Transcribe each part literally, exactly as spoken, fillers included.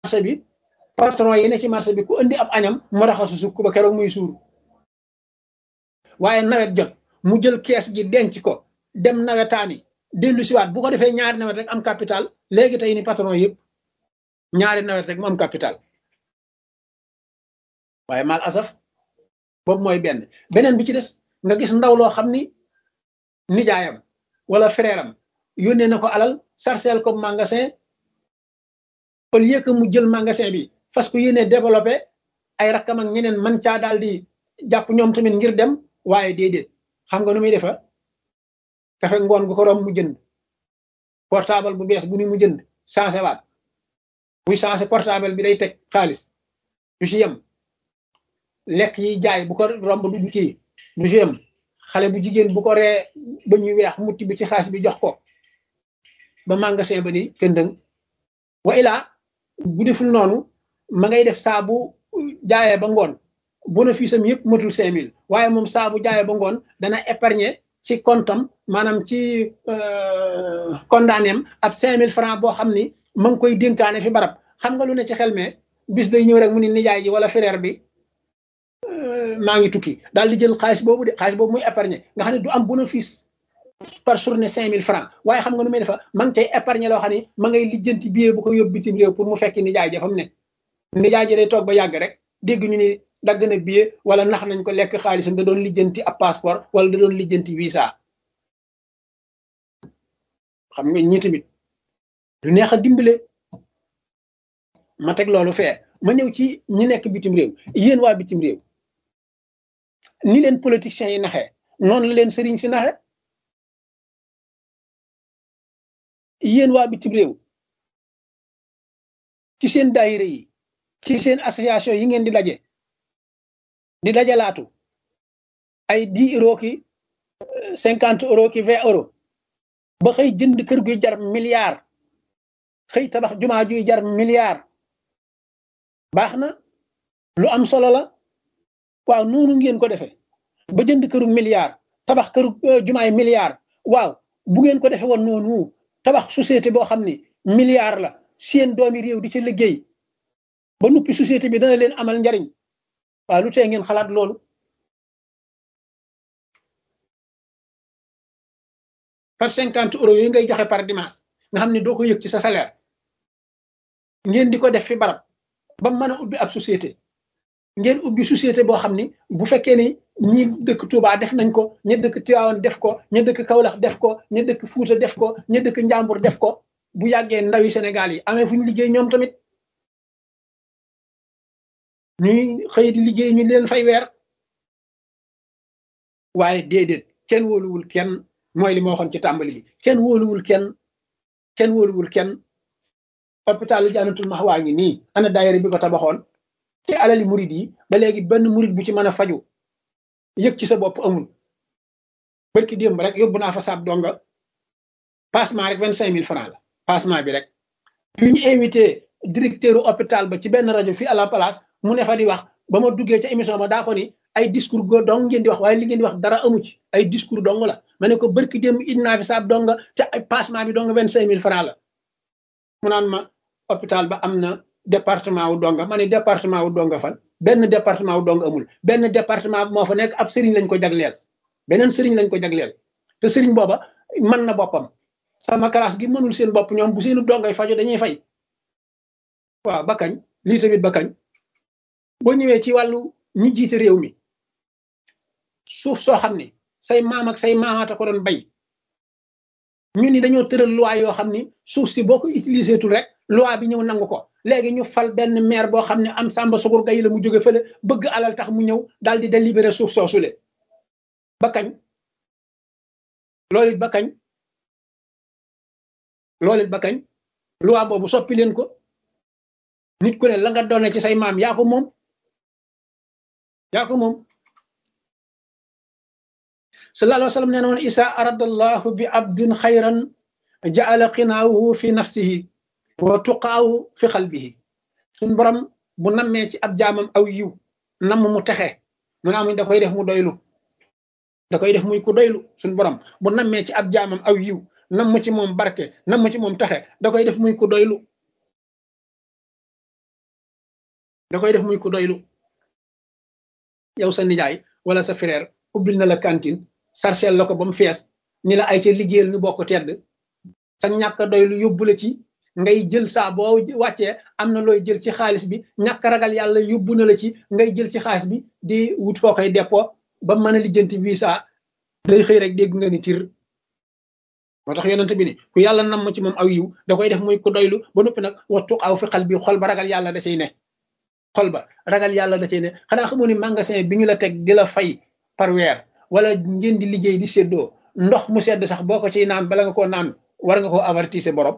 marché bi patron yi ne ci marché bi ku indi ab añam mu raxasu sukk ba keroog muy suur waaye nawet jot mu jël kees gi denc ko dem nawetaani dellu siwaat bu ko defee ñaari nawet rek am capital léegi tey ni patron yëpp ñaari nawet rek mu am capital waaye mal asaf boobu mooy benn beneen bi ci des nga gis ndaw loo xam ni nijaayam wala frère am yónnee na ko alal sarcel ko magasin au lieu que mu jël magasin bi fas ko yéene développé ay rakkam ak ñeneen man caa daal di jàpp ñoom tamit ngir dem waaye déedéet xam nga nu muy defa kafe ngoon gu ko rom mu jënd portable bu bees bu ni mu jënd changé waat buy changé portable bi day teg xaalis du ci yem lekk yi jaay bu ko romb du kii du ci yem xale bu jigéen bu ko ree ba ñuy weex mutti bi ci xaalis bi jox ko ba magasin ba ni këndëng wa ilaa bu deful noonu ma ngay def saa bu jaayee ba ngoon bénéfice am yëpp matul cinq mille waaye moom saa bu jaayee ba ngoon dana épargner ci comptam maanaam ci condamné am ab cinq mille francs boo xam ni ma ngi koy dénkaane fi barab xam nga lu ne ci xel mais bis day ñëw rek mu ni nijaay ji wala frère bi maa ngi tukki daal di jël xaalis boobu de xaalis boobu muy épargner nga xam ne du am bénéfice par journée cinq mille francs waaye xam nga nu muy defa ma ngi cay épargner loo xam ne ma ngay lijjanti billet bu ko yóbbu bitim réew pour mu fekki nijaay ja fa mu ne nijaay ji day toog ba yàgg rek dégg ñu ni dagg na billet wala nax nañ ko lekk xaalisam da doon lijjanti ab passeport wala da doon lijjanti visa xam nga ñi tamit du neex a dimbale ma teg loolu fee ma ñëw ci ñi nekk bitim réew yéen waa bitim réew ni leen politiciens yi naxee noonu la leen sëriñ si naxe yéen waa bitim réew ci seen daayira yi ci seen association yi ngeen di daje di dajalaatu ay dix euros ki cinquante euros ki vingt euros ba xëy jënd kër guy jar milliard xëy tabax jumaa juy jar milliard baax na lu am solo la waaw noonu ngeen ko defee ba jënd këru milliard tabax këru jumaay milliard waaw bu ngeen ko defee woon noonu tabax société boo xam ni milliard la seen doomi réew di ci liggéey ba nuppi société bi dana leen amal njariñ waaw lu tee ngeen xalaat loolu par cinquante euros yooyu ngay joxe par dimanche nga xam ne doo ko yëg ci sa salaire ngeen di ko def fi barab ba mën a ubbi ab société ngeen ubbi société boo xam ni bu fekkee ni ñi dëkk Touba def nañ ko ña dëkk Tivaouane def ko ña dëkk Kaolack def ko ña dëkk Fuuta def ko ña dëkk Njàmbur def ko bu yàggee ndawi Sénégal yi amee fu ñu liggéey ñoom tamit ñuy xëy di liggéey ñu leen fay weer waaye déedéet kenn wóoluwul kenn mooy li ma waxoon ci tàmbali bi kenn wóoluwul kenn kenn wóoluwul kenn hôpital Jannatul Mahwa ngi nii ana daayira bi ko tabaxoon ci alali murid yi ba léegi benn murid bu ci mën a faju yëg ci sa bopp amul barki démb rek yóbbu naa fa saab donga passement rek vingt cinq mille francs la passement bi rek bi ñu invité directeur hôpital ba ci benn rajo fii à la place mu ne fa di wax ba ma duggee ca émission ma daa ko ni ay discours go dong ngeen di wax waaye li ngeen di wax dara amu ci ay discours dong la ma ne ko barki démb indi naa fi saab donga te ay passement bi dong vingt cinq mille francs la mu naan ma hôpital ba am na département wu donga ma ne département wu donga fan benn département wu donga amul benn département moo fa nekk ab sëriñ lañ ko jagleel beneen sëriñ lañ ko jagleel te sëriñ booba mën na boppam sama classe gi mënul seen bopp ñoom bu seenu dongay fajo dañuy fay waaw ba kañ lii tamit ba kañ boo ñëwee ci wàllu ñi jiite réew mi suuf soo xam ne say maam ak say maamaata ko doon bay ñu ni dañoo tëral loi yoo xam ni suuf si boo ko utilisé tul rek loi bi ñëw nangu ko léegi ñu fal benn maire boo xam ne am Samba Sugur Gay la mu jóge fële bëgg alal tax mu ñëw daal di délibéré suuf soosule ba kañ loolu it ba kañ loolu it ba kañ loi boobu soppi leen ko nit ku ne la nga doone ci say maam yaa ko moom yaa ko moom sallallahu alayhi wa sallam nee na woon isa aradallahu bi abdin xayran jaala xinaahu fi nafsihi wa tuqaahu fi xalbihi suñ borom bu nammee ci ab jaamam aw yiw namm mu texe mu ne amuñ da koy def mu doylu da koy def muy ku doylu suñ borom bu nammee ci ab jaamam aw yiw namm ci moom barke namm ci moom texe da koy def muy ku doylu da koy def muy ko doylu yow sa nijaay wala sa frère ubbil na la cantine sarcel la ko ba mu fees ni la ay ca liggéeyal ñu bokk tedd sa ñàkk doylu yóbbu la ci ngay jël saa boo wàccee am na looy jël ci xaalis bi ñàkk ragal yàlla yóbbu na la ci ngay jël ci xaalis bi di wut foo koy dépôt ba mën a lijjanti visa day xëy rek dégg nga ni tir moo tax yonent bi ni ku yàlla nam ci moom aw yiw da koy def muy ko doylu ba noppi nag wattu aw fi xal bi xol ba ragal yàlla da cay ne xol ba ragal yàlla da cay ne xanaa xamoo ni magasin bi ñu la teg di la fay par weer wala ngeen di liggéey di séddoo ndox mu sedd sax boo ko ciy naan bala nga koo naan war nga koo avertise borom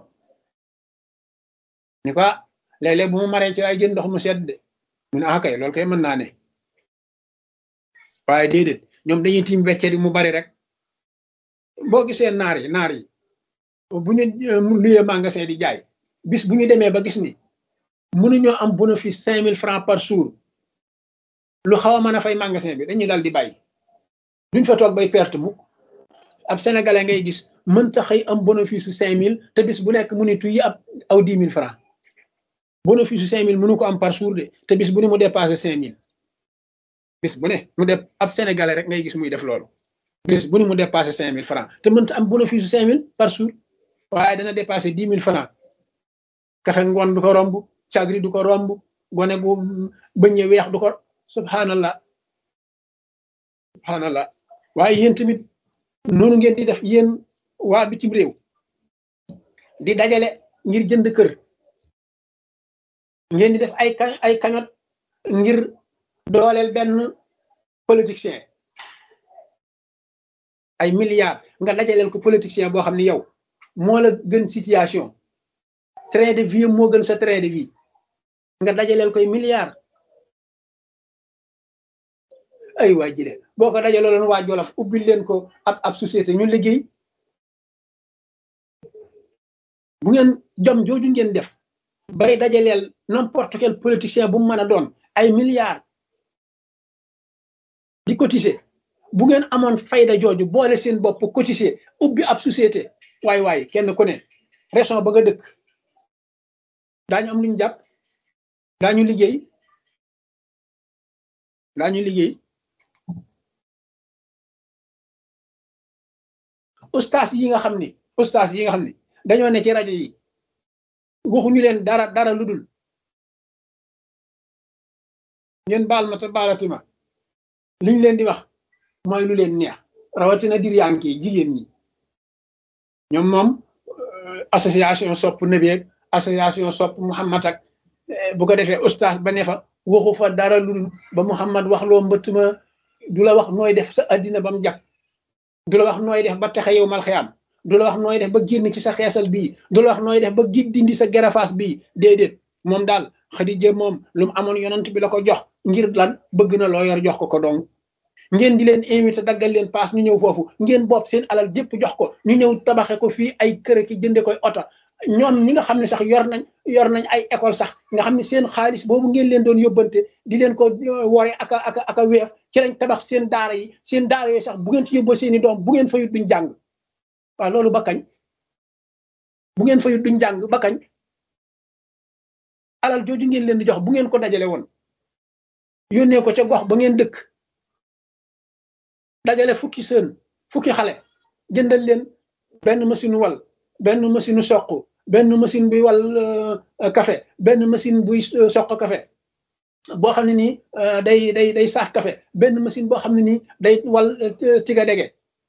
ni ko léeg-léeg bu ma maree ci ay jën ndox mu sedd mu ne ah kay loolu kay mën naa ne waaye déedéet ñoom dañuy tiim wecce di mu bari rek boo gisee naar yi naar yi bu ñu luyee magasin di jaay bis bu ñu demee ba gis ni mënuñoo am bénéfice cinq mille francs par jour lu xaw a mën a fay magasin bi dañuy dal di bàyyi duñ fa toog bay perte mukk ab sénégalais ngay gis mënta xëy am bénéfice su cinq mille te bis bu nekk mu ni tuy ab aw dix mille francs bénéfice su cinq mille mënu ko am par jour de te bis bu ne mu dépassé cinq mille bis bu ne mu def ab sénégalais rek ngay gis muy def loolu bis bu ne mu dépassé cinq mille francs te mënta am bénéfice su cinq mille par jour waaye dana dépassé dix mille francs kafe ngoon du ko romb cagri du ko romb gone bu bëñe weex du ko subhanallah subhanallah waaye yéen tamit noonu ngeen di def yéen waa bitim réew di dajale ngir jënd kër ngeen di def ay ay kañot ngir dooleel benn politicien ay milliards nga dajaleel ko politicien boo xam ne yow moo la gën situation train de vie moo gën sa train de vie nga dajaleel koy milliards ay waa jile boo ko dajaloo leen waa Jolof ubbil leen ko ab ab société ñu liggéey bu ngeen jom jooju ngeen def bay dajaleel n'importe quel politicien bu mu mën a doon ay milliards di cotiser bu ngeen amoon fayda jooju boole seen bopp cotiser ubbi ab société waay waay kenn ku ne région ba nga dëkk daañu am luñu jàpp daañu liggéey daañu liggéey ustaas yi nga xam ni ustaas yi nga xam ni dañoo ne ci rajo yi waxuñu leen dara dara lu dul ngeen baal ma te baalati ma liñ leen di wax mooy lu leen neex rawatina diriyànke yi jigéen ñi ñoom moom association sopp nabi ak association sopp Muhammad ak bu ko defee ustaas ba ne fa waxu fa dara lu dul ba Muhammad wax loo mbëtt ma du la wax nooy def sa addina ba mu jag du la wax nooy def ba texe yow mal xiyaam du la wax nooy def ba génn ci sa xeesal bii du la wax nooy def ba gig dindi sa gerafaas bii déedéet moom daal Xadija moom lu mu amoon yonent bi la ko jox ngir lan bëgg na loo yor jox ko ko dong ngeen di leen invité daggal leen paas ñu ñëw foofu ngeen bopp seen alal jépp jox ko ñu ñëw tabaxe ko fii ay kër ki jënde koy oto ñoom ñi nga xam ne sax yor nañ yor nañ ay école sax nga xam ne seen xaalis boobu ngeen leen doon yóbbante di leen ko wore aka aka aka weef ci lañ tabax seen daara yi seen daara yooyu sax bu ngeen ci yóbboo seeni doom bu ngeen fayut duñ jàng waaw loolu ba kañ bu ngeen fayut duñ jàng ba kañ alal jooju ngeen leen di jox bu ngeen ko dajale woon yónnee ko ca gox ba ngeen dëkk dajale fukki sën fukki xale jëndal leen benn machine wal benn machine soq benn machine buy wal café benn machine buy soq café boo xam ne nii day day day saaf café benn machine boo xam ne nii day wal tiga dege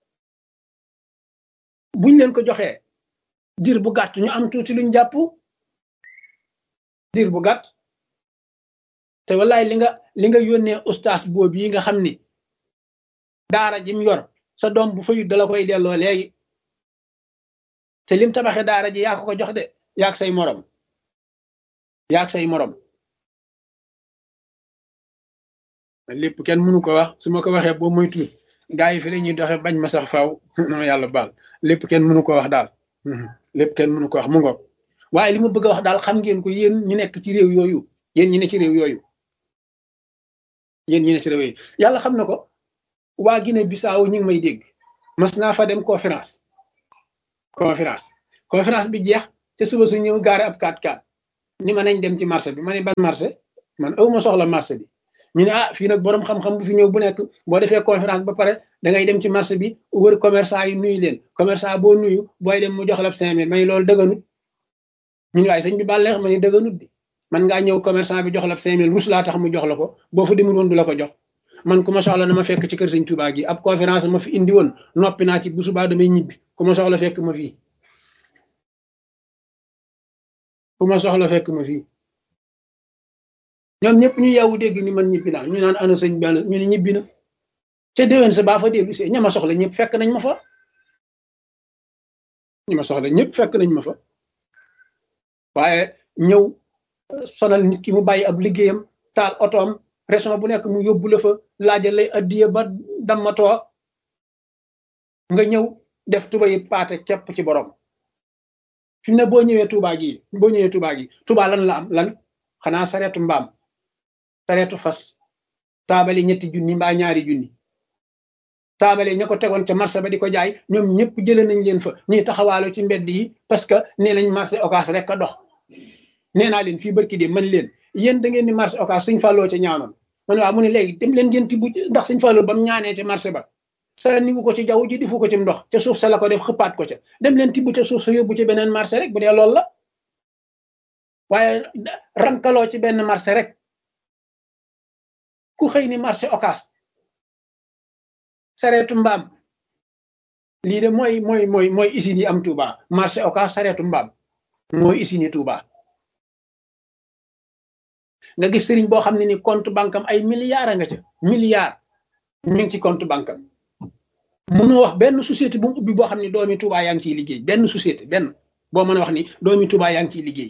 buñ leen ko joxee diir bu gàtt ñu am tuuti luñ jàpp diir bu gàtt te wallaay li nga li nga yónnee ustaas boobu yi nga xam ni daara jim yor sa doom bu fayut dala koy delloo léegi te lim tabaxee daara ji yaa ko ko jox de yaag say morom yaag say morom lépp kenn mënu ko wax su ma ko waxee boo moytu gaa yi fi la ñuy doxe bañ ma sax faaw non yàlla baal lépp kenn mënu ko wax daal lépp kenn mënu ko wax mu ngoog waaye li ma bëgg a wax daal xam ngeen ko yéen ñi nekk ci réew yooyu yéen ñi ne ci réew yooyu yéen ñi ne ci réew yooyu yàlla xam na ko waa Guinée Bissau ñi ngi may dégg mas naa fa dem conférence conférence conférence bi jeex te suba su ñëw gaare ab quatre quatre ni ma nañ dem ci marché bi ma ne ban marché man aw ma soxla marché bi ñu ne ah fii nag borom xam-xam bu fi ñëw bu nekk boo defee conférence ba pare da ngay dem ci marché bi wër commerçant yi nuyu leen commerçant boo nuyu booy dem mu jox la cinq mille may loolu dëgganut ñu ne waaye sëñ bi bàlleex ma ni dëgganut bi man ngaa ñëw commerçant bi jox la cinq mille rus laa tax mu jox la ko boo fa demul woon du la ko jox man ku ma soxla na ma fekk ci kër sëñ Touba gi ab conférence ma fi indi woon noppi naa ci bu subaa damay ñibbi ku ma soxla fekk ma fii ku ma soxla fekk ma fii ñoom ñëpp ñu yeewu dégg ni man ñibbi naa ñu naan ana sëñ bi ñu ne ñibbi na ca déwén sa baa fa dellu see ña ma soxla ñëpp fekk nañ ma fa ñi ma soxla ñëpp fekk nañ ma fa waaye ñëw sonal nit ki mu bàyyi ab liggéeyam taal otoom région bu nekk mu yóbbu la fa laajal lay addiye ba dammatoo nga ñëw def tuba yi paate képp ci borom fi mu ne boo ñëwee Touba gi boo ñëwee Touba gi Touba lan la am lan xanaa sareetu mbaam sareetu fas taabali ñetti junni mbaa ñaari junni taabale ña ko tegoon ca marché ba di ko jaay ñoom ñëpp jële nañ leen fa ñuy taxawaalo ci mbedd yi parce que nee nañ marché Ocass rek a dox nee naa leen fii barki de man leen yéen da ngeen ni marché Ocass suñ fàlloo ca ñaanoon man waaw mu ne léegi dem leen ngeen tibb ndax suñ fàlloo ba mu ñaanee ca marché ba sa niwu ko ci jaww ji difu ko ci ndox ca suuf sa la ko def xëppaat ko ca dem leen tibb ca suuf sa yóbbu ci beneen marché rek bu dee loolu la waaye rankaloo ci benn marché rek ku xëy ni marché Ocass sareetu mbaam lii de mooy mooy mooy mooy usine yi am Touba marché Ocass sareetu mbaam mooy usine yi Touba nga gis sëriñ boo xam ne ni compte banque am ay milliards a nga ca milliards mi ngi ci compte banque am mënoo wax benn société bu mu ubbi boo xam ne doomi Touba yaa ngi ciy liggéey benn société benn boo mën a wax ni doomi Touba yaa ngi ciy liggéey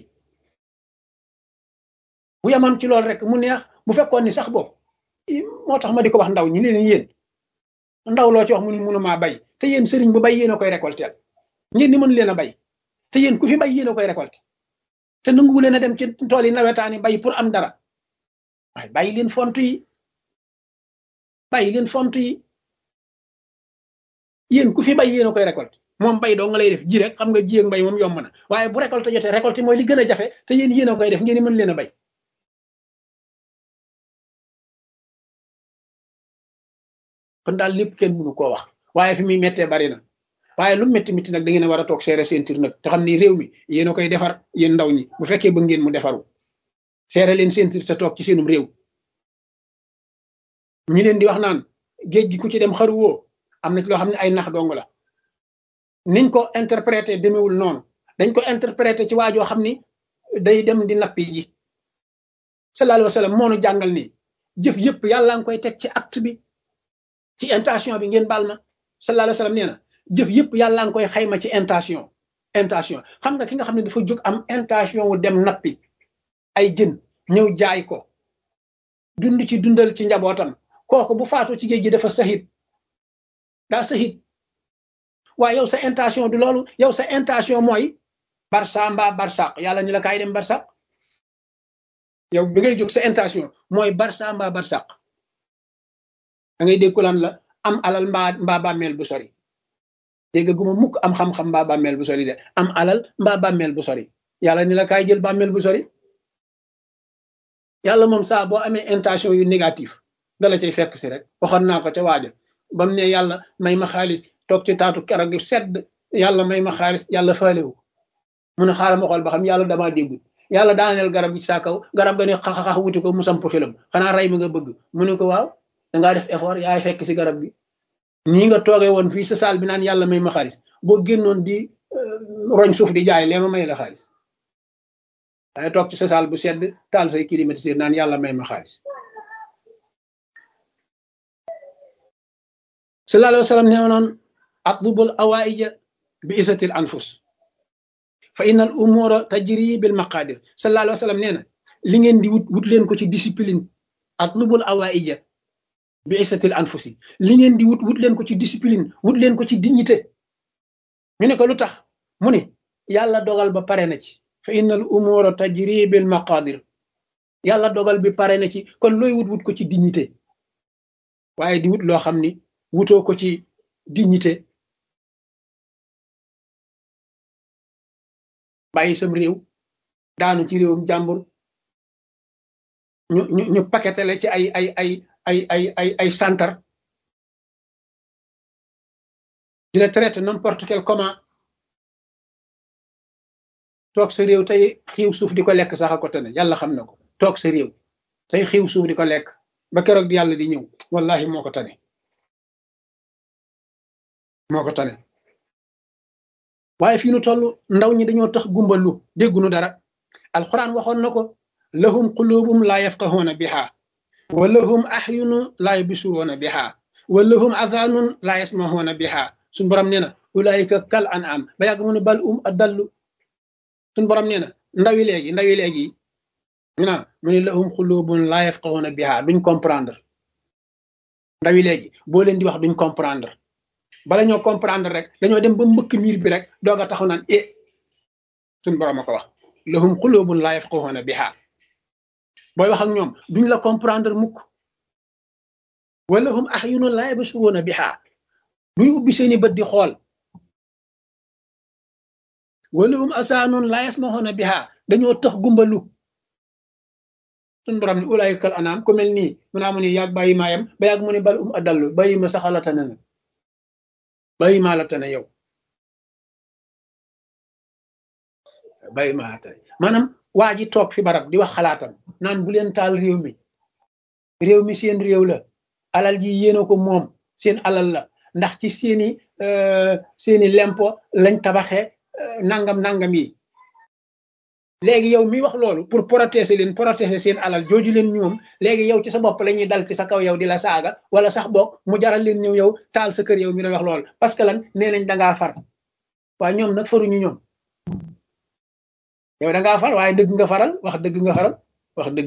bu yamoon ci loolu rek mu neex bu fekkoon ni sax boobu moo tax ma di ko wax ndaw ñi leen yéen ndaw loo ci wax mu ni mënumaa bay te yéen sëriñ bu bay yéen a koy récolter ngeen ni mën leen a bay te yéen ku fi bay yéen a koy récolter te nanguwu leen a dem ci tool yi nawetaani bay pour am dara waaye bàyyi leen font yi bàyyi leen font yi yéen ku fi bay yéen a koy récolter moom bay doo nga lay def ji rek xam nga ji ak mbay moom yomb na waaye bu récolter jotee récolter mooy li gën a jafe te yéen yéen a koy def ngeen ni mën leen a bay kon daal lépp kenn mënu koo wax waaye fi muy méttee bari na waaye lu métti métti nag da ngeen a war a toog seere seen tir nag te xam ni réew mi yéen a koy defar yéen ndaw ñi bu fekkee ba ngeen mu defaru seere leen seen tir te toog ci seenum réew ñi leen di wax naan géej gi ku ci dem xaru woo am na ci loo xam ne ay nax dong la niñ ko interprété demewul noonu dañ ko interprété ci waajoo xam ni day dem di nappi ji sallallahu alayhi wa sallam moo nu jàngal nii jëf yëpp yàlla nga koy teg ci acte bi ci intention bi ngeen baal ma sallallahu alayhi wa sallam nee na jëf yëpp yàlla nga koy xayma ci intention intention xam nga ki nga xam ne dafa jóg am intention wu dem nappi ay jën ñëw jaay ko dund ci dundal ci njabootam kooku bu faatu ci géej gi dafa sahit daa sahit waaye yow sa intention du loolu yow sa intention mooy barsa mbaa barsaq yàlla ni la kaay dem barsaq yow bi ngay jóg sa intention mooy barsa mbaa barsaq da ngay dégg ko lan la am alal mbaa mbaa bàmmeel bu sori dégg guma mukk am xam-xam mbaa bàmmeel bu sori de am alal mbaa bàmmeel bu sori yàlla ni la kaay jël bàmmeel bu sori yàlla moom saa boo amee intention yu négatif dala cay fekk si rek waxoon naa ko ca waaja ba mu ne yàlla may ma xaalis toog ci taatu keroog gi sedd yàlla may ma xaalis yàlla faalewu mu ne xaaral ma xool ba xam yàlla damaa déggul yàlla daaneel garab gi saa kaw garab ga ne xaxaxax wuti ko mu samp xilam xanaa rey mi nga bëgg mu ne ko waaw dangaa def effort yaay fekk si garab gi nii nga toogee woon fii sa saal bi naan yàlla may ma xaalis boo génnoon di roñ suuf di jaay lee ma may la xaalis waaye toog ci sa saal bu sedd taal say climatiseur naan yàlla may ma xaalis sallallahu alayhi wa sallam nee noon atlubul awaija bi isatil anfus fa innal umura tajri bil maqadir sallallahu alayhi wa sallam nee na li ngeen di wut wut leen ko ci discipline atlubul awaija bi isatil anfusi li ngeen di wut wut leen ko ci discipline wut leen ko ci dignité ñu ne ko lu tax mu ne yàlla dogal ba pare na ci fa innal umura tajri bil maqadir yàlla dogal bi pare na ci kon looy wut wut ko ci dignité waaye di wut loo xam ni wutoo ko ci dignité bàyyi sam réew daanu ci réewum jàmbur ñu ñu ñu paquetale ci ay ay ay ay ay ay ay santar di la traité n'importe quel comment toog sa réew tey xiiw suuf di ko lekk sax a ko tane yàlla xam na ko toog sa réew tey xiiw suuf di ko lekk ba keroog di yàlla di ñëw wallahi moo ko tane moo ko tane waaye fii nu toll ndaw ñi dañoo tax gumbalu déggunu dara alquran waxoon na ko lahum qulubum la yafqahuna biha wa lahum ahyunu la yubsiruna biha wa lahum adhanun la yasmahuna biha suñ borom nee na ulaika kal an'am ba yàgg mu ne bal um adallu suñ borom nee na ndawi léegi ndawi léegi ñu naa mu ne lahum qulubun la yafqahuna biha duñ comprendre ndawi léegi boo leen di wax duñ comprendre bala ñoo comprendre rek dañoo dem ba mbëkk miir bi rek doog a taxaw naan e suñ borom a ko wax lahum qulubun la yafqahuna biha booy wax ak ñoom duñ la comprendre mukk wa lahum ahyunun la yabsuruna biha duñ ubbi seeni bët di xool wa lahum asaanun la yasmahuna biha dañoo tax gumbalu suñ borom ni ulaykal anam ku mel nii mu naa mu ni yàgg bàyyi maayam ba yàgg mu ne bal um adallu bàyyi ma saxalatane na bàyyi maa la tane yow bàyyi maa la tane maanaam waa ji toog fi barab di wax xalaatam naan bu leen taal réew mi réew mi seen réew la alal ji yéena ko moom seen alal la ndax ci seeni seeni lempo lañ tabaxe nangam nangam yi léegi yow mi wax loolu pour protéger leen protéger seen alal jooju leen ñoom léegi yow ci sa bopp la ñuy dal ci sa kaw yow di la saaga wala sax boog mu jaral leen ñëw yow taal sa kër yow mi doon wax loolu parce que lan nee nañ dangaa far waaye ñoom nag faruñu ñoom yow dangaa far waaye dëgg nga faral wax dëgg nga faral wax dëgg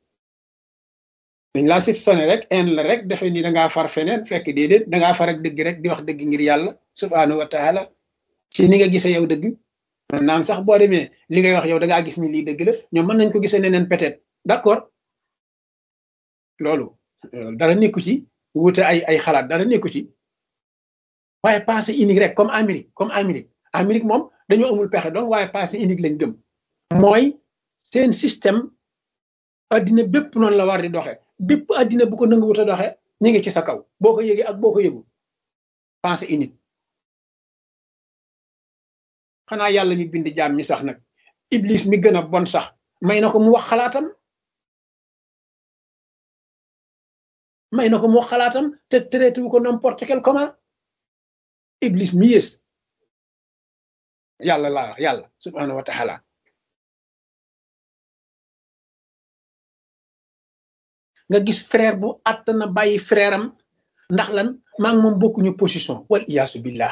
dañ laa sib sone rek en la rek defe ni dangaa far feneen fekk déedéet dangaa far ak dëgg rek di wax dëgg ngir yàlla subhanahu wa taala ci ni nga gisee yow dëgg naam sax boo demee li ngay wax yow da ngaa gis ni lii dëgg la ñoom mën nañ ko gisee neneen peut-être d'accord loolu dara nekku ci wute ay ay xalaat dara nekku ci waaye pensée unique rek comme Amérique comme Amérique Amérique moom dañoo amul pexe donc waaye pensée unique lañ gëm mooy seen système addina bépp noonu la war di doxe bépp addina bu ko nanguwut a doxe ñu ngi ci sa kaw boo ko yëgee ak boo ko yëgul pensée unique xanaa yàlla mi bind jaam mi sax nag iblis mi gën a bon sax may na ko mu wax xalaatam may na ko mu wax xalaatam te traité wu ko n'importe quel comment iblis mi yées yàlla laa yàlla subhanahu wa taala nga gis frère bu àtt na bàyyi frère am ndax lan maa ngi moom bokkuñu position wal iyaasu billah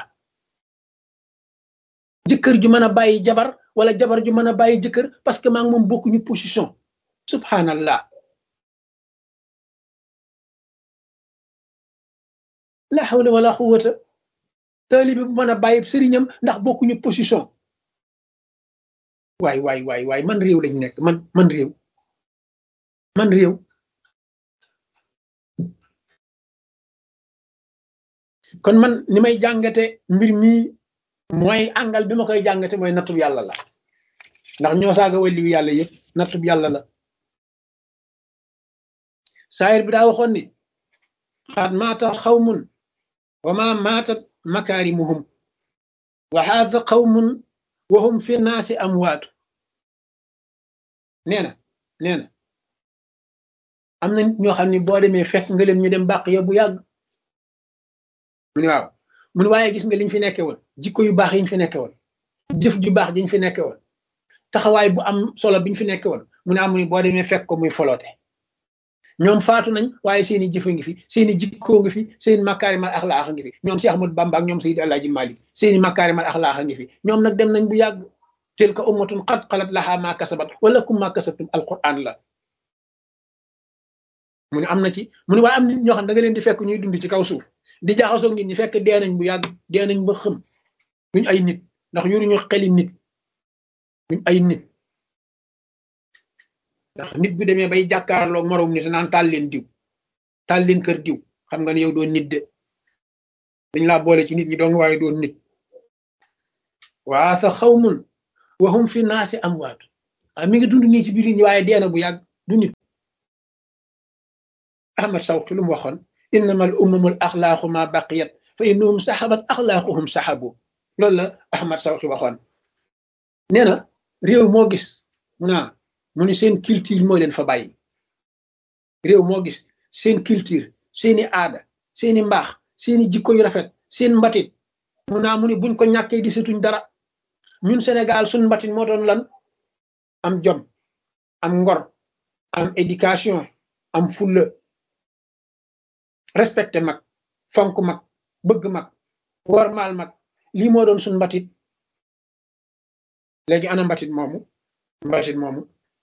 jëkkër ju mën a bàyyi jabar wala jabar ju mën a bàyyi jëkkër parce que maa ngi moom bokkuñu position subhanallah la hawla wala quwwata taalibe bu mën a bàyyi sëriñam ndax bokkuñu position waay waay waay waay man réew lañ nekk man man réew man réew kon man ni may jàngate mbir mi mooy àngal bi ma koy jàngate mooy nattub yàlla la ndax ñoo saaga waliyu yàlla yëpp nattub yàlla la saayir bi daa waxoon ni xaat maata xawmun wa ma maatat makaarimuhum wa haada qawmun wa hum fi naasi amwaatu nee na nee na am na nit ñoo xam ne boo demee fekk nga leen ñu dem bàq yow bu yàgg mu ne waaw mu ne waaye gis nga liñ fi nekke woon jikko yu baax yiñ fi nekke woon jëf ju baax jiñ fi nekke woon taxawaay bu am solo biñ fi nekke woon mu ne amuñu boo demee fekk ko muy foloote ñoom faatu nañ waaye seeni jëfa ngi fi seeni jikkoo ngi fi seeni makaarimal axlaax ngi fi ñoom Cheikh Ahmadou Bamba ak ñoom Seydi Alaaji Malik seeni makaarimal axlaax ngi fi ñoom nag dem nañ bu yàgg tilka ummatun qad xalat lahaa maa kasabat wa lakum maa kasabtum alquran la mu ne am na ci mu ne waaye am nit ñoo xam da nga leen di fekk ñuy dund ci kaw suuf di jaxasoog nit ñi fekk dee nañ bu yàgg dee nañ ba xëm duñ ay nit ndax yoruñu xeli nit duñ ay nit ndax nit bu demee bay jàkkaarloog moroom nit naan taal leen diw taal leen kër diw xam nga ne yow doon nit de dañ laa boole ci nit ñi dong waaye doon nit waa sa xawmun wa hum fi naasi amwaat mi ngi dund nii ci biir nit ñi waaye dee na bu yàgg du nit ahmad sawqi lu mu waxoon innamal umamul axlaaqu ma baqiyat fa innahum saxabat axlaaquhum saxabu loolu la ahmad sawqi waxoon nee na réew moo gis mu naa mu ni seen culture moo leen fa bàyyi réew moo gis seen culture seeni aada seeni mbaax seeni jikko yu rafet seen mbatit mu naa mu ni buñ ko ñàkkee di setuñ dara ñun Sénégal suñ mbatit moo doon lan am jom am ngor am éducation am fulla respecté mag fonk mag bëgg mag wormaal mag lii moo doon suñ mbatit léegi ana mbatit moomu mbatit moomu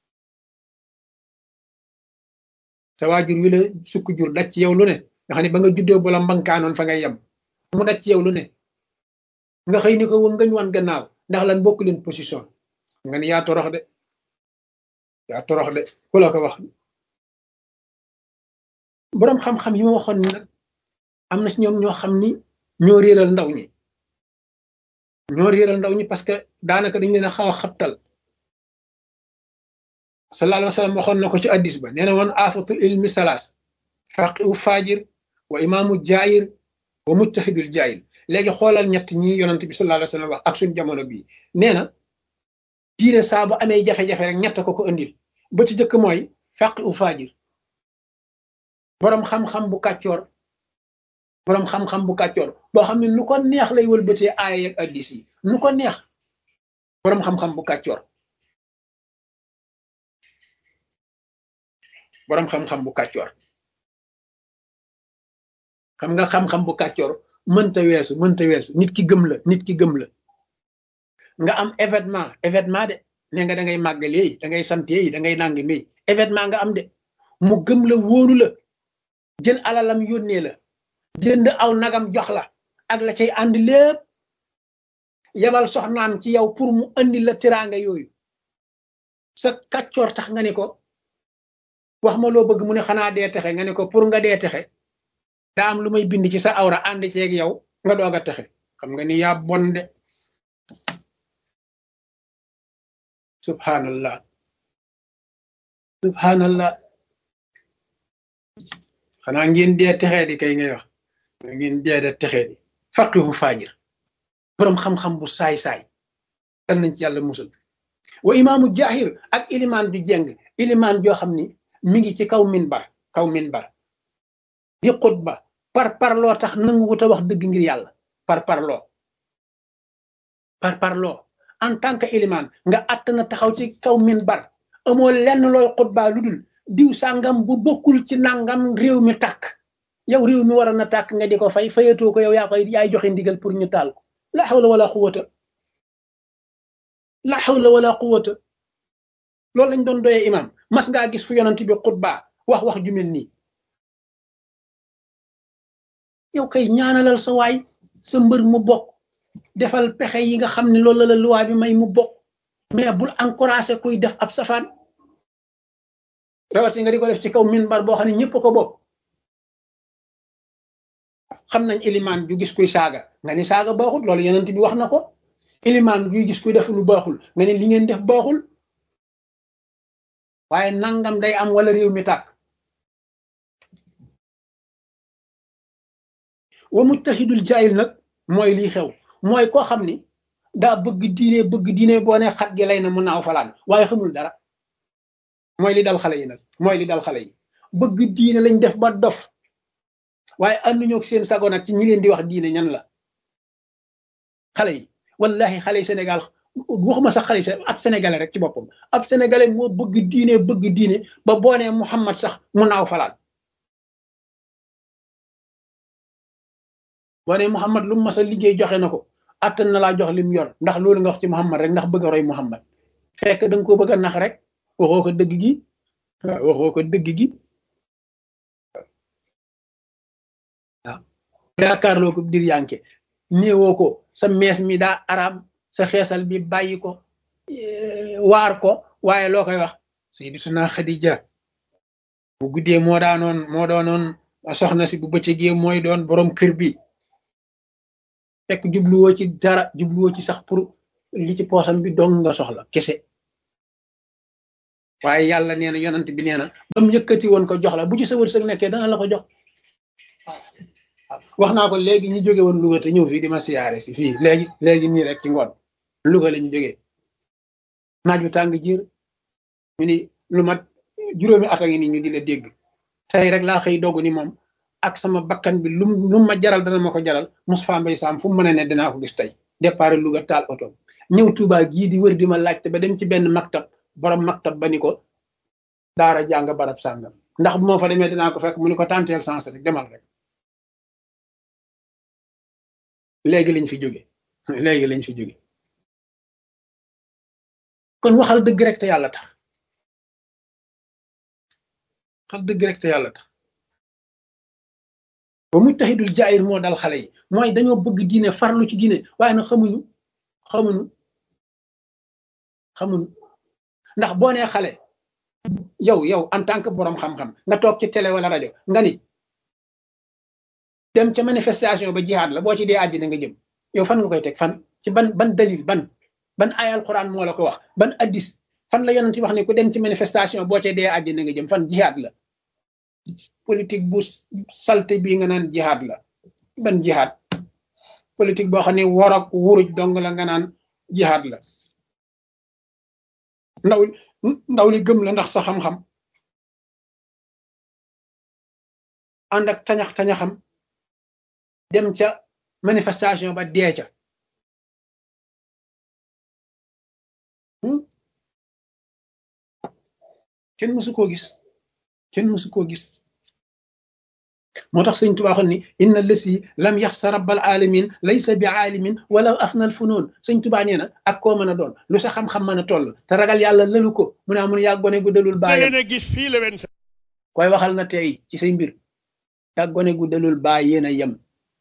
sa waajur wi la sukk jur daj ci yow lu ne nga xam ne ba nga juddoo bu la mbankaanoon fa ngay yem mu daj ci yow lu ne nga xëy ni ko wën ngañ wan gannaaw ndax lan bokk leen position nga ni yaa torox de yaa torox de ku la ko wax boroom xam-xam yi ma waxoon ni nag am na ci ñoom ñoo xam ni ñoo réeral ndaw ñi ñoo réeral ndaw ñi parce que daanaka dañ leen a xaw a xabtal sallallahu alayhi wa sallam waxoon na ko ci addis ba nee na woon afatul ilmi salaas faqihu fajir wa imaamu jaayir wa mujtahidul jaayil léegi xoolal ñett ñi yonent bi sallallahu alayhi wa sallam wax ak suñ jamono bii nee na diine saa bu amee jafe-jafe rek ñett ko ko indil ba ci jëkk mooy faqihu fajir boroom xam-xam bu kàccoor boroom xam-xam bu kàccoor boo xam ne nu ko neex lay wëlbatee aaya ak addis yi nu ko neex boroom xam-xam bu kàccoor boroom xam-xam bu kàccoor xam nga xam-xam bu kàccoor mënta weesu mënta weesu nit ki gëm la nit ki gëm la nga am événement événement de ne nga da ngay màggalee da ngay sante yi da ngay nangi mi événement nga am de mu gëm la wóolu la jël alalam yónnee la jënd aw nagam jox la ak la cay ànd lépp yabal soxnaam ci yow pour mu andi la tiraanga yooyu sa kàccoor tax nga ne ko wax ma loo bëgg mu ne xanaa dee texe nga ne ko pour nga dee texe daa am lu may bind ci sa awra ànd ceeg yow nga doog a texe xam nga ni yaa bon de subhanallah subhanallah xanaa ngeen dee texee di kay ngay wax ngeen dee de texee di faqihu faajir boroom xam-xam bu saay-saay dan nañ ci yàlla musal wa imaamu jaahir ak ilimaan ju jeng ilimaan joo xam ni mi ngi ci kaw minbar kaw minbar di xutba par parloo tax nangu wut a wax dëgg ngir yàlla par parloo par parloo en tant que ilimaan nga att na taxaw ci kaw minbar amoo lenn looy xutba lu dul diw sàngam bu bokkul ci nangam réew mi tàkk yow réew mi waroon na tàkk nga di ko fay fayatoo ko yow yaa koy yaay joxe ndigal pour ñu taal ko la hawla wala quwwata la hawla wala quwwata loolu lañ doon doyee imam mas ngaa gis fu yonent bi xutba wax wax ju mel nii yow kay ñaanalal sa waay sa mbër mu bokk defal pexe yi nga xam ne loolu la loi bi may mu bokk mais bul encouragé kuy def ab safaan rawati nga di ko def ci kaw minbar boo xam ne ñëpp ko bokk xam nañ ilimaan ju gis kuy saaga nga ni saaga baaxul loolu yonent bi wax na ko ilimaan juy gis kuy def lu baaxul nga ni li ngeen def baaxul waaye nangam day am wala réew mi tàkk wa muttahidul jaayil nag mooy lii xew mooy koo xam ni daa bëgg diine bëgg diine boo ne xat gi lay na mu naaw falaan waaye xamul dara mooy li dal xale yi nag mooy li dal xale yi bëgg diine lañ def ba dof waaye ànduñoo ak seen sago nag ci ñi leen di wax diine ñan la xale yi wallahi xale yi Sénégal waxuma sax xale yi ab sénégalais rek ci boppam ab sénégalais moo bëgg diine bëgg diine ba boo nee Muhammad sax mu naaw falaan boo nee Muhammad lu mu mas a liggéey joxe na ko attan na laa jox lim yor ndax loolu nga wax ci Muhammad rek ndax bëgg a roy Muhammad fekk da nga ko bëgg a nax rek waxoo ko dëgg gi waxoo ko dëgg gi waaw yaakaarloo ko dir yanke néewoo ko sa mees mi daa araam sa xeesal bi bàyyi ko waar ko waaye loo koy wax Sayyidatuna Xadija bu guddee moo daanoon moo doonoon soxna si bu bëccëgee mooy doon borom kër bi fekk jubluwoo ci dara jubluwoo ci sax pour li ci poosam bi dong nga soxla kese waaye yàlla nee na yonent bi nee na ba mu yëkkati woon ko jox la bu ci sa wërsëg nekkee dana la ko jox wax naa ko léegi ñu jóge woon Louga te ñëw fii di ma siyaare si fii léegi léegi nii rek ci ngoon Louga lañu jógee naaj bu tàng jiir ñu ni lu mat juróomi at a ngi ni ñu di la dégg tey rek laa xëy dogu ni moom ak sama bakkan bi lu lu ma jaral dana ma ko jaral Moustapha Mbaye Sam fu mu mën a ne dinaa ko gis tey départ Louga taal oto ñëw Touba gii di wër di ma laajte ba dem ci benn maktab borom maktab ba ni ko daara jàng barab sàngam ndax bu moo fa demee dinaa ko fekk mu ni ko tanteel sens rek demal rek léegi lañ fi jóge léegi lañ fi jóge kon waxal dëgg rek te yàlla tax waxal dëgg rek te yàlla tax ba mujtahidul jaayir moo dal xale yi mooy dañoo bëgg diine farlu ci diine waaye nag xamuñu xamuñu xamuñu ndax boo nee xale yow yow en tant que borom xam-xam nga toog ci télé wala rajo nga ni dem ca manifestation ba jihaad la boo ci dee àddina nga jëm yow fan nga koy teg fan ci ban ban dalil ban ban ay alquran moo la ko wax ban addis fan la yonent wax ne ku dem ci manifestation boo ca dee àddina nga jëm fan jihaad la politique bu salte bii nga naan jihaad la ban jihaad politique boo xam ne war ak wuruj dong la nga naan jihaad la ndaw ndaw li gëm la ndax sa xam-xam ànd ak tañax tañaxam dem ca manifestation ba dee ca kenn mësu koo gis kenn mësu koo gis moo tax sëñ Tuubaa ni inna lasi lam yaxsa rabbal alamin laysa bi aalimin wala afnal funoon sëñ Tuubaa nee na ak koo mën a doon lu sa xam-xam mën a toll te ragal yàlla lëlu ko mu ne mun yaa gone gu dalul baayam koy waxal na tey ci say mbir yaa gone gu dalul baay yéen a yem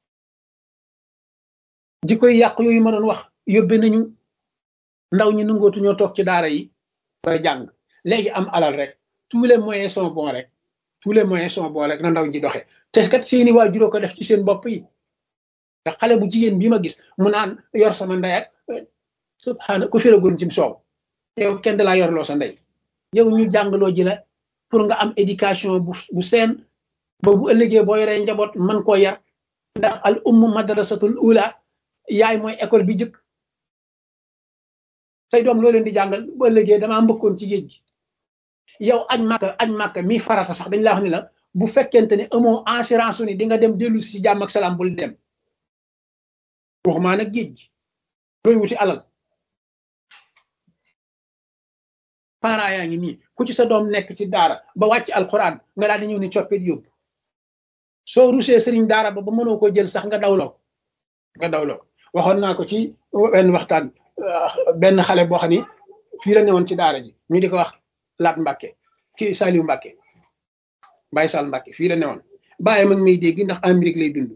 jikkoy yàq yooyu ma doon wax yóbbe nañu ndaw ñi nangootu ñoo toog ci daara yi ba jàng léegi am alal rek tous les moyens sont bons rek tous les moyens sont bons rek na ndaw ñi doxe te kat seeni waajur ko def ci seen bopp yi te xale bu jigéen bii ma gis mu naan yor sama ndey ak subhaana ku firagoon cim soow yow kenn da laa yorloo sa ndey yow ñu jàngaloo ji la pour nga am éducation bu bu seen ba bu ëllëgee boo yoree njaboot man koo yar ndax al ummu madrasatul ula yaay mooy école bi jëkk say doom loo leen di jàngal bu ëllëgee damaa mbëkkoon ci géej gi yow añ màkka añ màkka mi farata sax dañ laa wax ni la bu fekkente ne amoo assurance ni di nga dem dellu si ci jàmm ak salaam bul dem waxumaa nag géej gi looy wuti alal parents yaa ngi nii ku ci sa doom nekk ci daara ba wàcc alquran nga daal di ñëw ni coppit yóbbu soo rusee sëriñ daara ba ba mënoo ko jël sax nga dawloo nga dawloo waxoon naa ko ci benn waxtaan benn xale boo xam ni fii la newoon ci daara ji ñu di ko wax Laat Mbàkke kii Saliou Mbàkke Baye Sall Mbàkke fii la newoon bàyyi mag may dégg ndax Amérique lay dund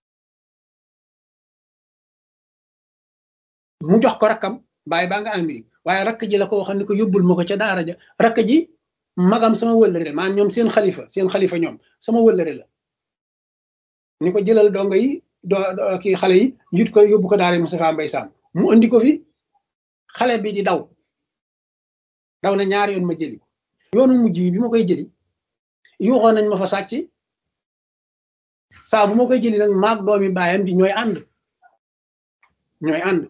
mu jox ko rakkam bàyyi baa nga Amérique waaye rakk ji la ko waxoon ni ko yóbbul ma ko ca daara ja rakk ji magam sama wëllëre maanaam ñoom seen xalifa seen xalifa ñoom sama wëllëre la ni ko jëlal dongo yi doo kii xale yi yut ko yóbbu ko daara Moustapha Mbaye Sam mu andi ko fi xale bi di daw daw na ñaari yoon ma jëli ko yoonu mujj bi ma koy jëli yuuxoon nañ ma fa sàcc saa bu ma koy jëli nag maag doomi baayam bi ñooy ànd ñooy ànd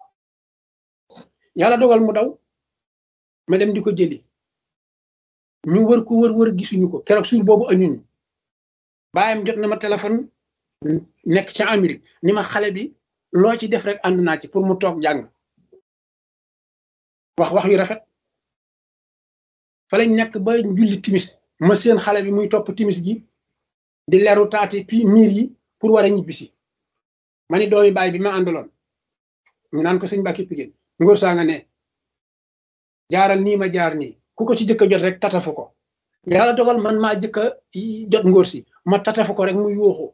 yàlla dogal mu daw ma dem di ko jëli ñu wër ko wër wër gisuñu ko keroog suur boobu añuñu baayam jot na ma téléphone nekk ca Amérique ni ma xale bi loo ci def rek ànd naa ci pour mu toog jàng wax wax yu rafet fa lañ nekk ba julli timis ma seen xale bi muy topp timis gi di leru taati pi miir yi pour war a ñibbisi ma ni doomi baay bi ma àndaloon ñu naan ko sëñ Mbàkke Pigéen ngóor saa nga ne jaaral nii ma jaar nii ku ko ci jëkk a jot rek tatafu ko yàlla dogal man maa jëkk a jot ngóor si ma tatafu ko rek mu yuuxu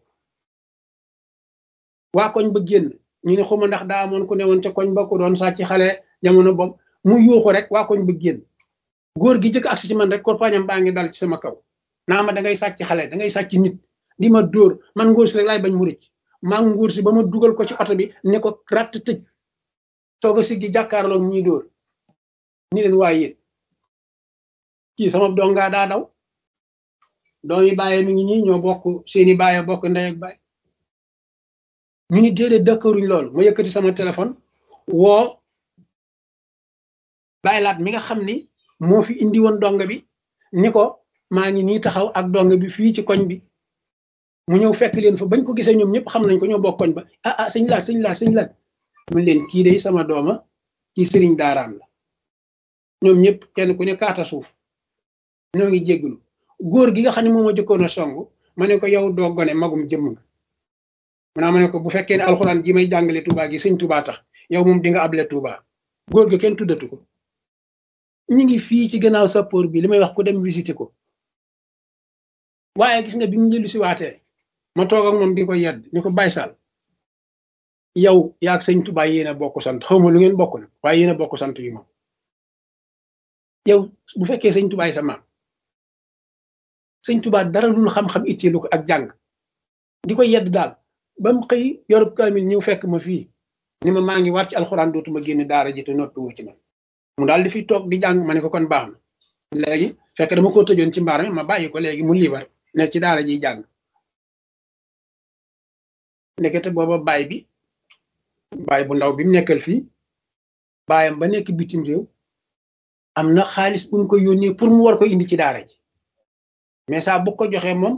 waa koñ ba génn ñu ne xuma ndax daa amoon ku ne woon ca koñ ba ku doon sàcc xale jamono boobu mu yuuxu rek waa koñ ba génn góor gi jëkk agsi ci man rek korpañam baa ngi dal ci sama kaw naa ma da ngay sàcc xale da ngay sàcc nit di ma dóor man ngóor si rek laay bañ mu rëcc maa ngi ngóor si ba ma dugal ko ci oto bi ne ko ratt tëj soog a siggi jàkkaarloog ñiy dóor ni leen waa yéen kii sama dongaa daa daw doom yi bàyyee mi ngi nii ñoo bokk seeni bàyyee bokk ndey ak baay ñu ni déedéet d'accorduñ loolu ma yëkkati sama téléphone woo bàyyi laat mi nga xam ni moo fi indi woon donga bi ni ko maa ngi nii taxaw ak donga bi fii ci koñ bi mu ñëw fekk leen fa bañ ko gisee ñoom ñëpp xam nañ ko ñoo bokk koñ ba ah ah sëñ laat sëñ laat sëñ laat mu leen kii day sama dooma kii sëriñ daaraam la ñoom ñëpp kenn ku ne kaata suuf ñoo ngi jégglu góor gi nga xam ne moom a jëkkoon a song ma ne ko yow doo gone magum jëmm nga maanaam ma ne ko bu fekkee ne alxuraan ji may jàngale Touba gi sëñ Touba tax yow moom di nga able Touba góor gi kenn tuddatu ko ñu ngi fii ci gannaaw sappoor bi li may wax ko dem visiter ko waaye gis nga bi mu njëlu si waatee ma toog ak moom di ko yedd ni ko Baye Sall yow yaag sëñ Touba yéen a bokk sant xaw ma lu ngeen bokk nag waaye yéen a bokk sant yi moom yow bu fekkee sëñ Touba sa maam sëñ Touba dara dul xam-xam itteelu ko ak jàng di ko yedd daal ba mu xëy yorub kaamil ñëw fekk ma fii ni ma maa ngi war ci alxuraan dootuma génn daara ji te noppi wu ci ma mu daal di fi toog di jàng ma ne ko kon baax na léegi fekk dama ko tëjoon ci mbaar mi ma bàyyi ko léegi mu liibar nekk ci daara jiy jàng nekkete booba baay bi baay bu ndaw bi mu nekkal fii baayam ba nekk bitim réew am na xaalis bu ñu ko yónnee pour mu war ko indi ci daara ji mais saa bu ko joxee moom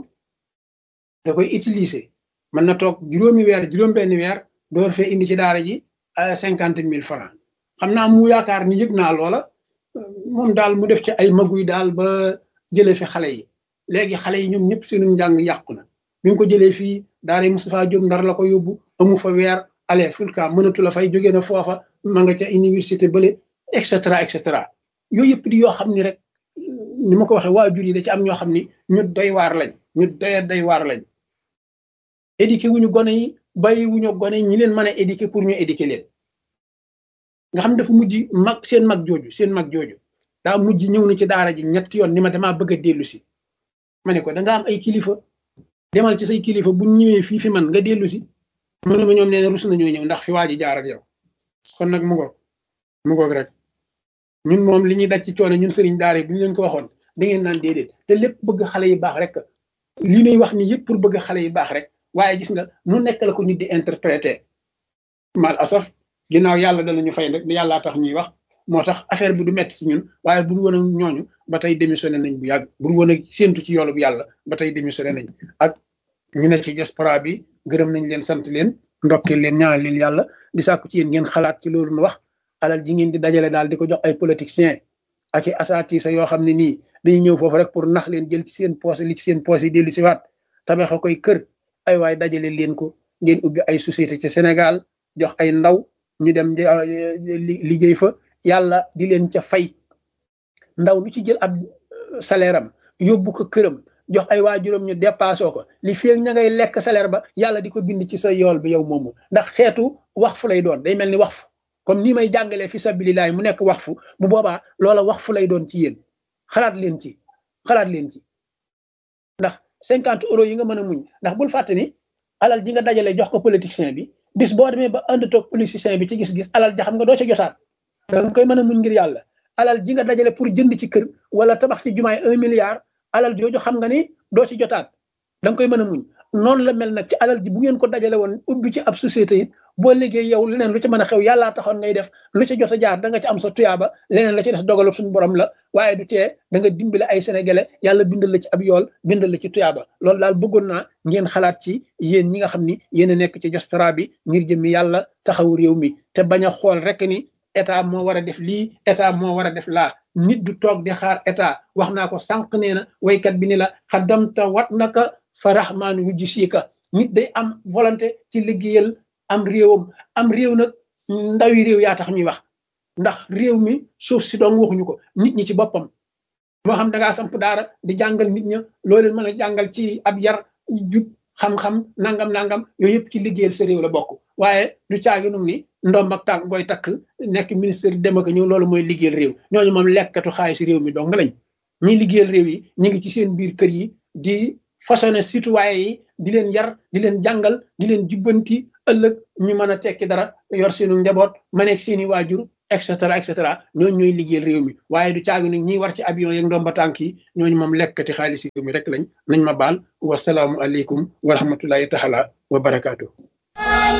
da koy utiliser mën na toog juróomi weer juróom benn weer door fee indi ci daara ji cinquante mille francs xam naa mu yaakaar ni yëg naa loola moom daal mu def ci ay maguy daal ba jëlee fi xale yi léegi xale yi ñoom ñëpp seenu njàng yàqu na bi nga ko jëlee fii daara Moustapha Diop Ndar la ko yóbbu amu fa weer ale fulka mënatu la fay jógee na foofa ma nga ca université bële et cetera et cetera yooyu yëpp di yoo xam ni rek ni ma ko waxee waajur yi da ci am ñoo xam ni ñu doy waar lañ ñu doy doy waar lañ éduqué wuñu gone yi bàyyi wuñu gone ñi leen mën a éduqué pour ñu éduqué leen nga xam dafa mujj mag seen mag jooju seen mag jooju daa mujj ñëw na ci daara ji ñetti yoon ni ma damaa bëgg a dellu si ma ne ko da nga am ay kilifa demal ci say kilifa bu ñëwee fii fi man nga dellu si mu ne ma ñoom nee na rus nañoo ñëw ndax fi waa ji jaar ak yow kon nag mu ngoog mu ngoog rek ñun moom li ñuy daj ci coono ñun sëriñ daara yi bu ñu leen ko waxoon da ngeen naan déedéet te lépp bëgg xale yi baax rek li ñuy wax ni yëpp pour bëgg xale yi baax rek waaye gis nga nu nekk la ko nit di interpréter mal asaf ginnaaw yàlla danañu fay rek yàllaa tax ñuy wax moo tax affaire bi du metti ci ñun waaye bu dul woon ak ñooñu ba tey démissionné nañ bu yàgg bu dul woon ak séentu ci yoolu bu yàlla ba tey démissionné nañ ak ñu ne ci diaspora bi gërëm nañ leen sant leen ndokkeel leen ñaanal leen yàlla di sàkku ci yéen ngeen xalaat ci loolu nu wax alal ji ngeen di dajale daal di ko jox ay politiciens ak i asatisa yoo xam ne nii dañuy ñëw foofu rek pour nax leen jël ci seen poche li ci seen poche yi dellu si waat tabaxa koy kër ay waay dajale leen ko ngeen ubbi ay société ci Sénégal jox ay ndaw ñu dem liggéey fa yàlla di leen ca fay ndaw lu ci jël ab salaire am yóbbu ko këram jox ay waajuram ñu dépassé ko li fi ña ngay lekk salaire ba yàlla di ko bind ci sa yool bi yow moomu ndax xeetu wax fu lay doon day mel ni wax fu comme nii may jàngalee fi sabilillahi mu nekk wax fu bu boobaa loola wax fu lay doon ci yéen xalaat leen ci xalaat leen ci ndax cinquante euros yi nga mën a muñ ndax bul fàtte ni alal ji nga dajale jox ko politicien bi bis boo demee ba ànd toog politicien bi ci gis-gis alal ja xam nga doo ci jotaat da nga koy mën a muñ ngir yàlla alal ji nga dajale pour jënd ci kër wala tabax ci jumaay un milliard alal jooju xam nga ni doo ci jotaat da nga koy mën a muñ noonu la mel nag ci alal ji bu ngeen ko dajale woon ubbi ci ab société it boo liggéey yow leneen lu ci mën a xew yàllaa taxoon ngay def lu ci jot a jaar da nga ci am sa tuyaaba leneen la ci def dogalu suñu borom la waaye du tee da nga dimbale ay sénégalais yàlla bindal la ci ab yool bindal la ci tuyaaba loolu daal bëggoon naa ngeen xalaat ci yéen ñi nga xam ni yéen a nekk ci diaspora bi ngir jëmmi yàlla taxawu réew mi te bañ a xool rek ni état moo war a def lii état moo war a def laa nit du toog di xaar état wax naa ko sànq nee na waykat bi ni la xaddamta wat naka fa rahmaan wujji siika nit day am volonté ci liggéeyal am réewam am réew nag ndawi réew yaa tax ñuy wax ndax réew mi suuf si doon waxuñu ko nit ñi ci boppam moo xam da ngaa samp daara di jàngal nit ña loo leen mën a jàngal ci ab yar jub xam-xam nangam nangam yooyu yëpp ci liggéeyal sa réew la bokk waaye du caagi num ni ndoom ak tànk booy takk nekk ministre dem ak ñëw loolu mooy liggéeyal réew ñooñu moom lekkatu xaalis réew mi dong lañ ñi liggéeyal réew yi ñu ngi ci seen biir kër yi di façonné citoyen yi di leen yar di leen jàngal di leen jubbanti ëllëg ñu mën a tekki dara yor seenu njaboot ma nekk seeni waajur et cetera et cetera ñooñu ñooy liggéeyal réew mi waaye du caagi ni ñiy war ci avion yeeg ndomba tànk yi ñooñu moom lekkati xaalis réew mi rek lañ nañ ma baal wasalaamu aleykum wa rahmatullahi taala wa barakaatu.